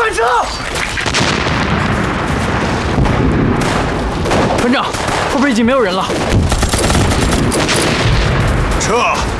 快撤！船长，后边已经没有人了。 撤！